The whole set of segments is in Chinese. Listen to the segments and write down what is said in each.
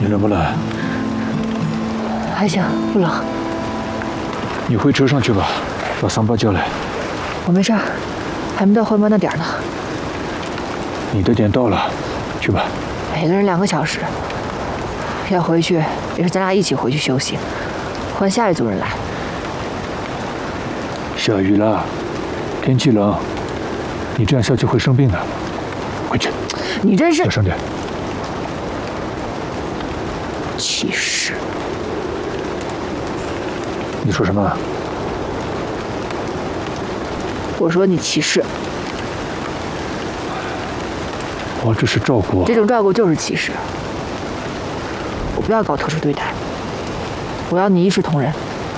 你冷不冷？ 还行，不冷。 你回车上去吧，把桑巴叫来。 我没事儿，还没到换班的点儿呢。 你的点到了，去吧。 每个人2个小时。要回去也是咱俩一起回去休息，换下一组人来。 下雨了，天气冷，你这样下去会生病的。快去！ 你真是小声点。 歧视！ 你说什么？ 我说你歧视。 我只是照顾。 这种照顾就是歧视。我不要搞特殊对待，我要你一视同仁。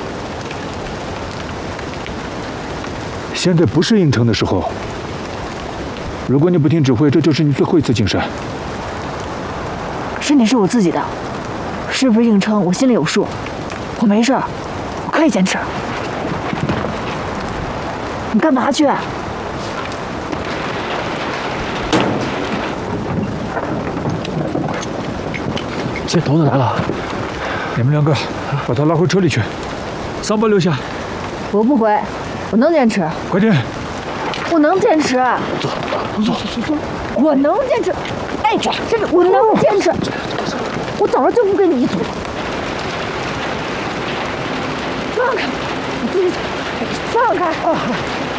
现在不是应征的时候。如果你不听指挥，这就是你最后一次进山。 身体是我自己的，是不是硬撑，我心里有数。我没事，我可以坚持。你干嘛去？ 这头子来了， 你们2个把他拉回车里去，桑巴留下。 我不回，我能坚持。 快点！ 我能坚持。 走， 我能坚持。哎，这我能坚持。我早上就不跟你一组。放开！你自己放开！